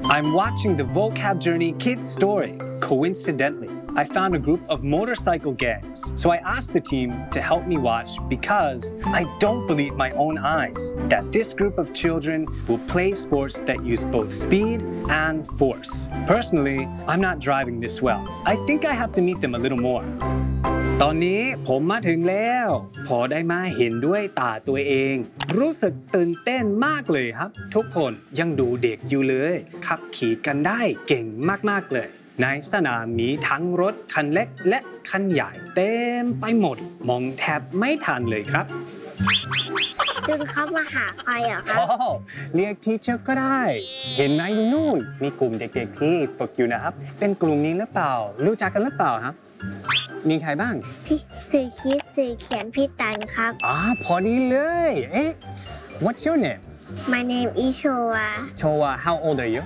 I'm watching the Vocab Journey Kids story. Coincidentally, I found a group of motorcycle gangs. So I asked the team to help me watch because I don't believe my own eyes that this group of children will play sports that use both speed and force. Personally, I'm not driving this well. I think I have to meet them a little more. ตอนนี้ผมมาถึงแล้วพอได้มาเห็นด้วยตาตัวเองรู้สึกตื่นเต้นมากเลยครับทุกคนยังดูเด็กอยู่เลยขับขี่กันได้เก่งมากๆเลยในสนามมีทั้งรถคันเล็กและคันใหญ่เต็มไปหมดมองแทบไม่ทันเลยครับคุณครับมาหาใครอ่ะครับเรียกทีเชอร์ก็ได้เห็นไหมนู่นมีกลุ่มเด็กๆที่ฝึกอยู่นะครับเป็นกลุ่มนี้หรือเปล่ารู้จักกันหรือเปล่าครับมีใครบ้างพี่สื่อคิดสื่อเขียนพี่ตันครับพอดีเลยWhat's your name My name is Showa Showa how old are you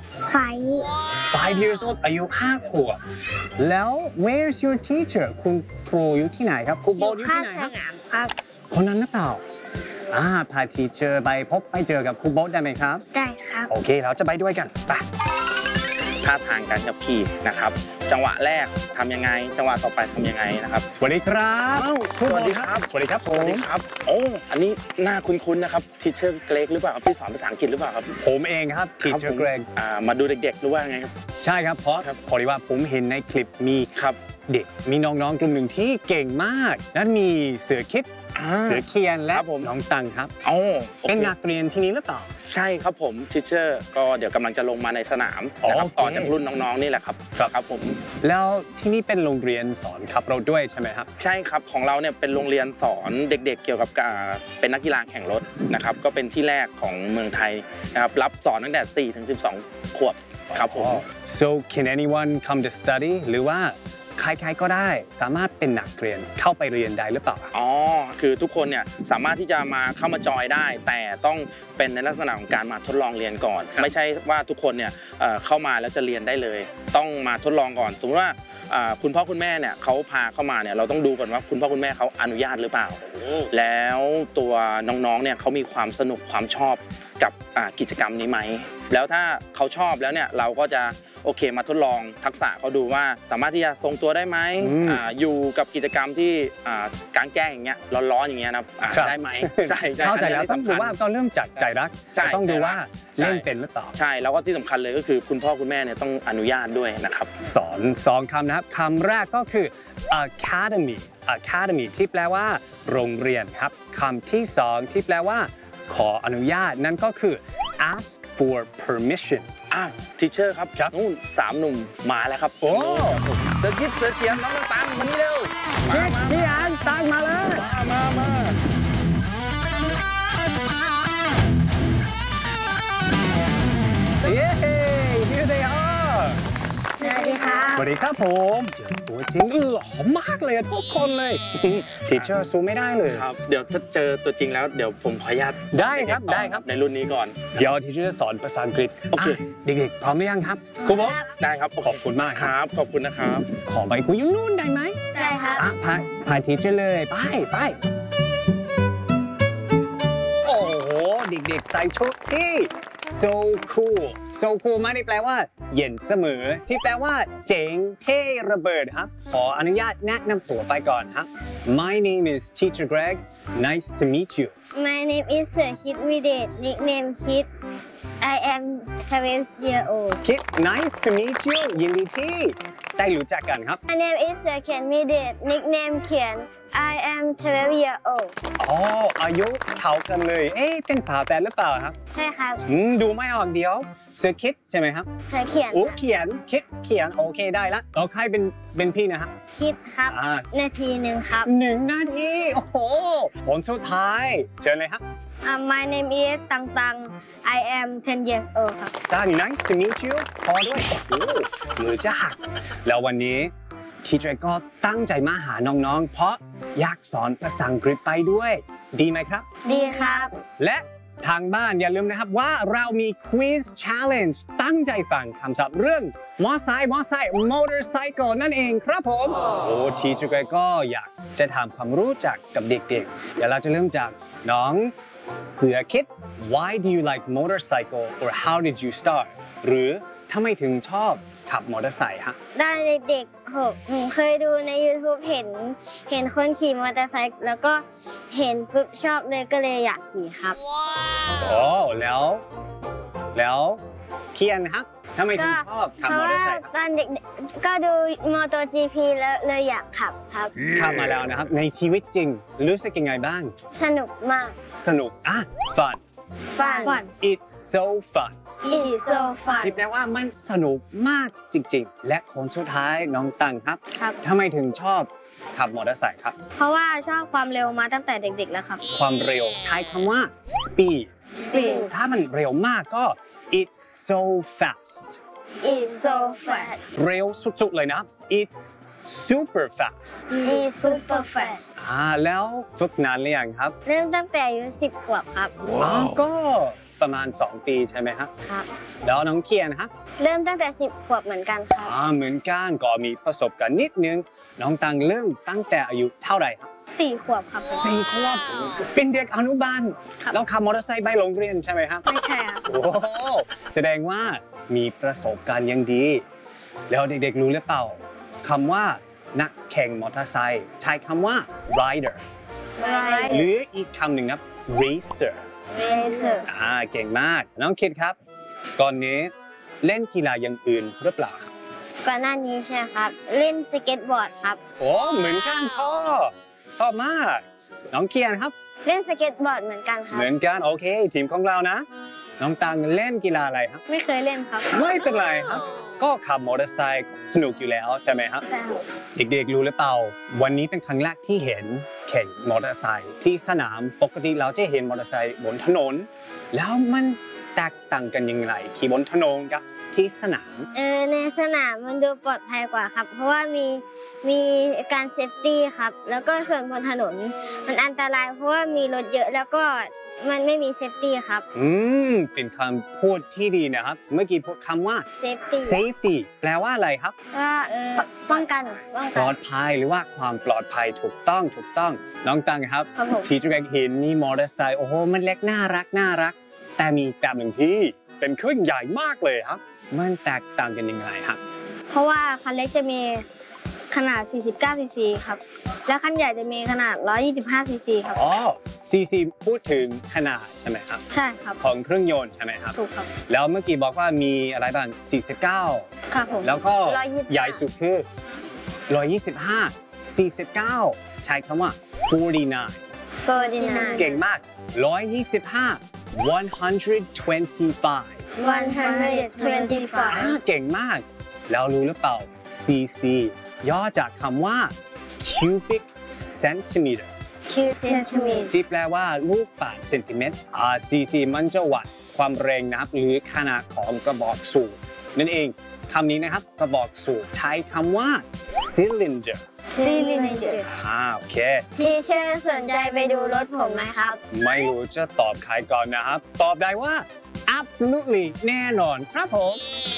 5 years old อายุ5 ขวบแล้ว Where's your teacher คุณครูอยู่ที่ไหนครับครูโบอยู่ที่ไหนครับคนนั้นหรือเปล่าพาทีเชอร์ไปเจอกับครูโบ๊ทได้ไหมครับได้ครับโอเคเราจะไปด้วยกันไปท่าทางการขับขี่นะครับจังหวะแรกทำยังไงจังหวะต่อไปทำยังไงนะครับสวัสดีครับสวัสดีครับสวัสดีครับสวัสดีครับโอ้อันนี้หน้าคุ้นๆนะครับทีเชอร์เกรกหรือเปล่าครับที่สอนภาษาอังกฤษหรือเปล่าครับผมเองครับทีเชอร์เกรกมาดูเด็กๆหรือว่าไงครับใช่ครับเพราะพอดีว่าผมเห็นในคลิปมีเด็กมีน้องๆกลุ่มหนึ่งที่เก่งมากนั้นมีเสือคิดเสือเคียนและน้องตังครับเป็นนักเรียนที่นี้หรือเปล่าใช่ครับผมทีเชอร์ก็เดี๋ยวกำลังจะลงมาในสนามนะครับต่อจากรุ่นน้องๆนี่แหละครับครับผมแล้วที่นี่เป็นโรงเรียนสอนขับรถด้วยใช่ไหมครับใช่ครับของเราเนี่ยเป็นโรงเรียนสอนเด็กๆเกี่ยวกับเป็นนักกีฬาแข่งรถนะครับก็เป็นที่แรกของเมืองไทยนะครับรับสอนตั้งแต่4 ถึง 12 ขวบครับผม So can anyone come to study หรือว่าใครๆก็ได้สามารถเป็นนักเรียนเข้าไปเรียนได้หรือเปล่าคือทุกคนเนี่ยสามารถที่จะมาเข้ามาจอยได้แต่ต้องเป็นในลักษณะของการมาทดลองเรียนก่อนไม่ใช่ว่าทุกคนเนี่ยเข้ามาแล้วจะเรียนได้เลยต้องมาทดลองก่อนสมมติว่าคุณพ่อคุณแม่เนี่ยเขาพาเข้ามาเนี่ยเราต้องดูก่อนว่าคุณพ่อคุณแม่เขาอนุญาตหรือเปล่าแล้วตัวน้องๆเนี่ยเขามีความสนุกความชอบกับกิจกรรมนี้ไหมแล้วถ้าเขาชอบแล้วเนี่ยเราก็จะโอเคมาทดลองทักษะเขาดูว่าสามารถที่จะทรงตัวได้ไหมอยู่กับกิจกรรมที่กลางแจ้งอย่างเงี้ยร้อนๆอย่างเงี้ยนะได้ไหมใช่เข้าใจแล้วต้องดูว่าต้องเริ่มจากใจรักต้องดูว่าเล่นเป็นหรือเปล่าใช่แล้วก็ที่สำคัญเลยก็คือคุณพ่อคุณแม่เนี่ยต้องอนุญาตด้วยนะครับสอน2 คำนะครับคำแรกก็คือ academy ที่แปลว่าโรงเรียนครับคำที่2ที่แปลว่าขออนุญาตนั่นก็คือ ask for permission ทีเชอร์ครับนู่น3 หนุ่มมาแล้วครับโอ้เสือคิดเสือเขียนน้องตังมานี่เร็วพี่อันตังมาเลยมาเย้ here they are สวัสดีครับสวัสดีครับผมเจอตัวจริงหล่อมากเลยทุกคนเลยทีเชอร์ซูไม่ได้เลยครับเดี๋ยวถ้าเจอตัวจริงแล้วเดี๋ยวผมขออนุญาตได้ครับในรุ่นนี้ก่อนเดี๋ยวทีเชอร์จะสอนภาษาอังกฤษโอเคเด็กๆพร้อมหรือยังครับครูบอกได้ครับขอบคุณมากครับขอบคุณนะครับขอไปคุยอยู่นู่นได้ไหมได้ครับพาทีเชอร์เลยไปโอ้โหเด็กๆใส่ชุดที่ so cool ไม่ได้แปลว่าเย็นเสมอที่แปลว่าเจ๋งเท่ระเบิดครับขออนุญาตแนะนำตัวไปก่อนครับ My name is Teacher Greg nice to meet you My name is Sir Kid Videt nickname Kid I am 12 years old Kid nice to meet you ยินดีที่ได้รู้จักกันครับ My name is Sir Ken Videt nickname เขียนI am 12 years old อายุเท่ากันเลยเป็นฝาแฝดหรือเปล่าครับใช่ครับดูไม่ออกเดี๋ยวเสือคิดใช่ไหมครับเสือเขียนเขียนคิดเขียนโอเคได้ละเราใครเป็นพี่นะครับคิดครับนาทีหนึ่งครับ 1 นาทีโอ้โหผลสุดท้ายเชิญเลยครับ My name is ตัง I am 10 years old ครับตัง nice to meet you พอด้วยโอ้โหมือจะหักแล้ววันนี้ทีเชอร์ก็ตั้งใจมาหาน้องๆเพราะอยากสอนภาษาอังกฤษไปด้วยดีไหมครับดีครับและทางบ้านอย่าลืมนะครับว่าเรามี Quiz Challenge ตั้งใจฟังคำศัพท์เรื่องมอไซค์ motorcycle นั่นเองครับผมทีเชอร์ก็อยากจะถามความรู้จักกับเด็กๆเดี๋ยวเราจะเริ่มจากน้องเสือคิด Why do you like motorcycle or how did you start หรือทำไมถึงชอบขับมอเตอร์ไซค์ฮะตอนเด็กๆผมเคยดูใน YouTube เห็นคนขี่มอเตอร์ไซค์แล้วก็เห็นปุ๊บชอบเลยก็เลยอยากขี่ครับโอ้แล้วเคียนครับทำไมถึงชอบขับเพมราะอเตอว่าร์ไซค์ครับตอนเด็กๆก็ดูมอเตอร์ GP แล้วเลยอยากขับครับขับมาแล้วนะครับในชีวิตจริงรู้สึกยังไงบ้างสนุกมากสนุกfun fun it's so fun it's so fun ที่แปลว่ามันสนุกมากจริงๆ และคนสุดท้ายน้องตังครับครับทำไมถึงชอบขับมอเตอร์ไซค์ครับเพราะว่าชอบความเร็วมาตั้งแต่เด็กๆแล้วครับความเร็วใช้คำว่า speed Speed ถ้ามันเร็วมากก็ it's so fast it's so fast เร็วสุดๆเลยนะ it's super fast it's super fast แล้วฝึกนานหรือยังครับเริ่มตั้งแต่อายุ10 ขวบครับก็ประมาณ 2 ปีใช่ไหมครับครับแล้วน้องเคียนครับเริ่มตั้งแต่10 ขวบเหมือนกันครับเหมือนกันก็มีประสบการณ์นิดนึง น้องตังเริ่มตั้งแต่อายุเท่าไหร่ครับ 4 ขวบครับผม 4 ขวบเป็นเด็กอนุบาลครับแล้วขับมอเตอร์ไซค์ไปโรงเรียนใช่ไหมครับไม่ใช่ครับโอ้โหแสดงว่ามีประสบการณ์อย่างดี แล้วเด็กๆรู้หรือเปล่าคำว่านักแข่งมอเตอร์ไซค์ใช้คำว่า rider หรืออีกคำหนึ่งนะ racer racer เก่งมาก น้องคิดครับ ก่อนนี้เล่นกีฬาอย่างอื่นหรือเปล่าครับก่อนหน้านี้ใช่ไหมครับ เล่นสเก็ตบอร์ดครับโอ้เหมือนกันชอบมาก น้องเคียนครับเล่นสเก็ตบอร์ดเหมือนกันครับเหมือนกันโอเค ทีมของเรานะ น้องตังเล่นกีฬาอะไรครับไม่เคยเล่นครับไม่เป็นไรครับ ก็ขับมอเตอร์ไซค์สนุกอยู่แล้วใช่ไหมครับแต่เด็กๆรู้หรือเปล่า วันนี้เป็นครั้งแรกที่เห็นแข่งมอเตอร์ไซค์ที่สนามปกติเราจะเห็นมอเตอร์ไซค์บนถนน แล้วมันแตกต่างกันยังไงขี่บนถนนกับที่สนามในสนามมันดูปลอดภัยกว่าครับ เพราะว่ามีการเซฟตี้ครับ แล้วก็ส่วนบนถนนมันอันตรายเพราะว่ามีรถเยอะแล้วก็มันไม่มีเซฟตี้ครับเป็นคำพูดที่ดีนะครับ เมื่อกี้พูดคำว่า safety safety แปลว่าอะไรครับว่าป้องกันปลอดภัยหรือว่าความปลอดภัยถูกต้อง น้องตังครับครับผมที่จุกเห็นมีมอเตอร์ไซค์โอ้โหมันเล็กน่ารัก แต่มีแบบหนึ่งที่เป็นเครื่องใหญ่มากเลยครับ มันแตกต่างกันยังไงครับเพราะว่าคันเล็กจะมีขนาด 49 ซีซีครับ และคันใหญ่จะมีขนาด 125 ซีซีครับ CC พูดถึงขนาดใช่ไหมครับใช่ครับของเครื่องยนต์ใช่ไหมครับถูกครับแล้วเมื่อกี้บอกว่ามีอะไรบ้าง49 ครับผมแล้วก็ 125 ใหญ่สุดคือ125 49 ใช้คำว่า 49 49 เก่งมาก 125 125 เก่งมาก แล้วรู้หรือเปล่า cc ย่อจากคำว่า cubic centimeter Q centimeter ที่แปลว่าลูกบาศก์เซนติเมตรcc มันจะวัดความแรงนะครับหรือขนาดของกระบอกสูบนั่นเองคำนี้นะครับกระบอกสูบใช้คำว่า cylinder cylinder โอเคทีเชอร์สนใจไปดูรถผมไหมครับไม่รู้จะตอบใครก่อนนะครับ ตอบได้ว่า absolutely แน่นอนครับผม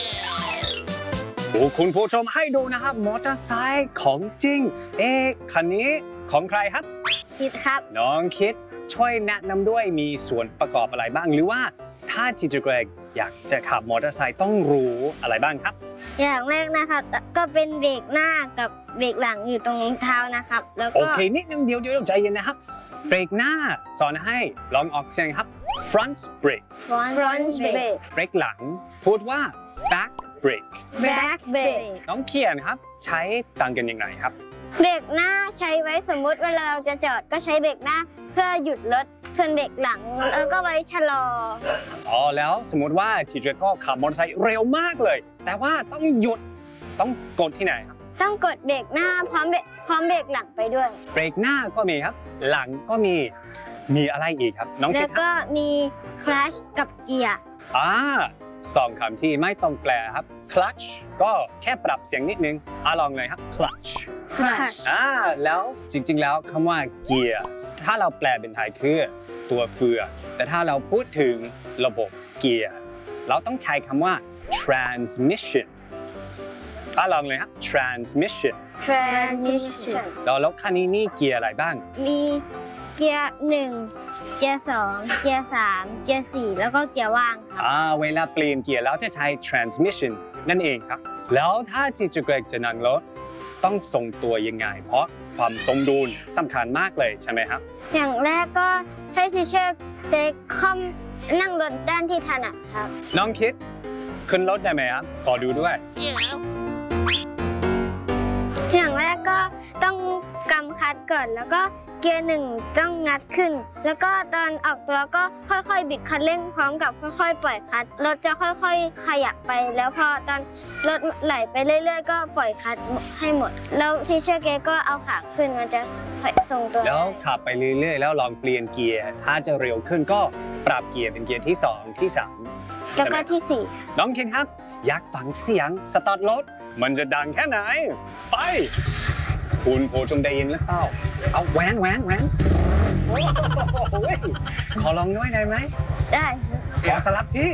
คุณผู้ชมให้ดูนะครับมอเตอร์ไซค์ของจริงคันนี้ของใครครับคิดครับน้องคิดช่วยแนะนำด้วยมีส่วนประกอบอะไรบ้าง หรือว่าถ้าทีเจเกรกอยากจะขับมอเตอร์ไซค์ต้องรู้อะไรบ้างครับอย่างแรกนะครับก็เป็นเบรกหน้ากับเบรกหลังอยู่ตรงเท้านะครับ แล้วโอก็เคนิดนึงเดี๋ยวใจเย็นนะครับเบรกหน้าสอนให้ลองออกเสียงครับ front brake front brake เบรกหลังพูดว่า back brake back brake น้องเขียนครับใช้ต่างกันยังไงครับเบรกหน้าใช้ไว้สมมุติเวลาเราจะจอดก็ใช้เบรกหน้าเพื่อหยุดรถส่วนเบรกหลังแล้วก็ไว้ชะลอแล้วสมมติว่าทีเจก็ขับมอเตอร์ไซค์เร็วมากเลย แต่ว่าต้องหยุดต้องกดที่ไหนครับต้องกดเบรกหน้าพร้อมเบรกหลังไปด้วยเบรกหน้าก็มีครับ หลังก็มีอะไรอีกครับ น้องคิแล้ดวครับก็มีคลัชกับเกียร์สองคำที่ไม่ต้องแปลครับ clutch ก็แค่ปรับเสียงนิดนึงลองเลยครับ clutch แล้วจริงๆแล้วคำว่าเกียร์ถ้าเราแปลเป็นไทยคือตัวเฟืองแต่ถ้าเราพูดถึงระบบเกียร์เราต้องใช้คำว่า transmission ลองเลยครับ transmission แล้วคันนี้มีเกียร์อะไรบ้างมีเกียร์1 เกียร์ 2 เกียร์ 3 เกียร์ 4 แล้วก็เกียร์ว่างครับเวลาเปลี่ยนเกียร์แล้วจะใช้ transmission นั่นเองครับ แล้วถ้าทีเจอร์เกรกจะนั่งรถต้องทรงตัวยังไง เพราะความสมดุลสำคัญมากเลยใช่ไหมครับอย่างแรกก็ให้ทีเชอร์เด็กค่อมนั่งรถด้านที่ถนัดครับน้องคิดขึ้นรถได้ไหมครับขอดูด้วยอย่างแรกก็ต้องกำคัดก่อนแล้วก็เกียร์ 1ต้องงัดขึ้น แล้วก็ตอนออกตัวก็ค่อยๆบิดคันเร่งพร้อมกับค่อยๆปล่อยคัดรถจะค่อยๆขยับไปแล้วพอตอนรถไหลไปเรื่อยๆก็ปล่อยคัดให้หมดแล้วทีเชอร์เกก็เอาขาขึ้นมันจะทรงตัวแล้วขับไปเรื่อยๆ แล้วลองเปลี่ยนเกียร์ ถ้าจะเร็วขึ้นก็ปรับเกียร์เป็นเกียร์ที่ 2 ที่ 3 แล้วก็ที่น้องคิดครับ อยากฟังเสียงสตาร์ทรถมันจะดังแค่ไหน ไป คุณโพชงได้ยินหรือเปล่าเอาแหวนโอ้โหขอลองด้วยได้ไหม 4 ได้ขอสลับที่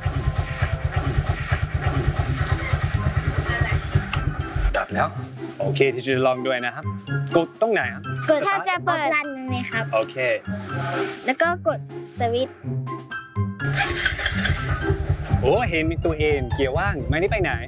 ดับแล้ว โอเคที่จะลองด้วยนะครับ กดตรงไหนครับกดถ้าจะเปิดรันเลยครับโอเคแล้วก็กดสวิตช์โอ้เห็นมีตัวเองเกียร์ว่างไม่ได้ไปไหน